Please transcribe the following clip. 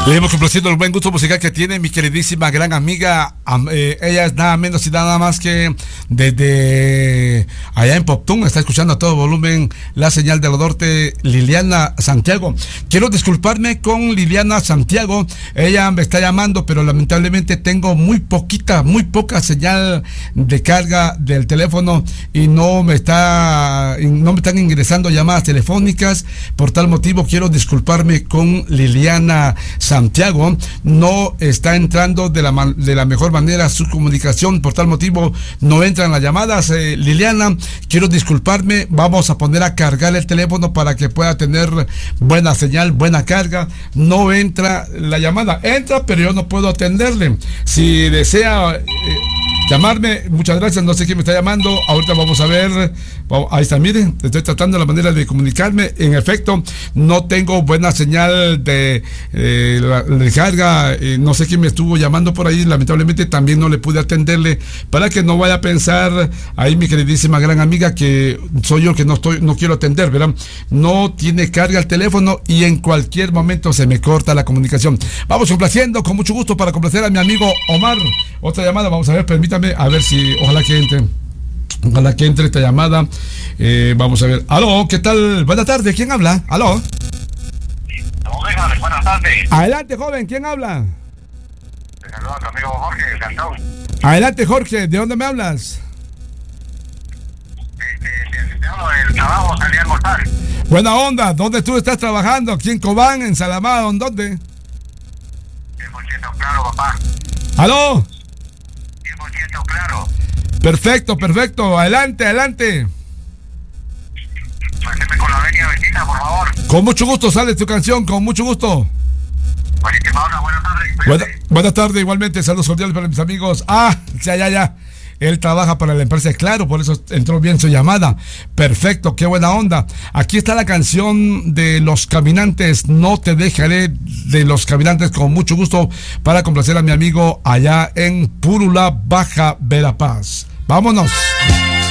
Le hemos complacido el buen gusto musical que tiene mi queridísima gran amiga. Ella es nada menos y nada más que desde allá en Poptún. Está escuchando a todo volumen la señal del norte, Liliana Santiago. Quiero disculparme con Liliana Santiago. Ella me está llamando, pero lamentablemente tengo muy poca señal de carga del teléfono y no me están ingresando llamadas telefónicas. Por tal motivo quiero disculparme con Liliana Santiago. No está entrando de la mejor manera su comunicación, por tal motivo no entran las llamadas. Liliana, quiero disculparme. Vamos a poner a cargar el teléfono para que pueda tener buena señal, buena carga. No entra la llamada, entra pero yo no puedo atenderle. Si desea llamarme, muchas gracias. No sé quién me está llamando. Ahorita vamos a ver. Ahí está, miren, estoy tratando la manera de comunicarme. En efecto, no tengo buena señal de carga. No sé quién me estuvo llamando por ahí. Lamentablemente también no le pude atenderle, para que no vaya a pensar ahí mi queridísima gran amiga que soy yo que no quiero atender, ¿verdad? No tiene carga el teléfono y en cualquier momento se me corta la comunicación. Vamos complaciendo con mucho gusto para complacer a mi amigo Omar. Otra llamada, vamos a ver, permítame, a ver si, ojalá que entre esta llamada. Vamos a ver. Aló, ¿qué tal? Buenas tardes, ¿quién habla? Aló. Buenas tardes. Adelante, joven, ¿quién habla? Te saluda a tu amigo Jorge del Cantón. Adelante, Jorge, ¿de dónde me hablas? Te hablo del trabajo, salí a almorzar. Buena onda, ¿dónde tú estás trabajando? ¿Aquí en Cobán, en Salamá, en dónde? 100% claro, papá. ¿Aló? 100% claro. Perfecto, adelante. Suélteme con la venia bendita, por favor. Con mucho gusto, sale tu canción, con mucho gusto. Oye, que Paula, buenas tardes. Buenas tardes, igualmente, saludos cordiales para mis amigos. Ya. Él trabaja para la empresa Claro, por eso entró bien su llamada. Perfecto, qué buena onda. Aquí está la canción de Los Caminantes, No Te Dejaré, de Los Caminantes, con mucho gusto para complacer a mi amigo allá en Purula, Baja Verapaz. Vámonos.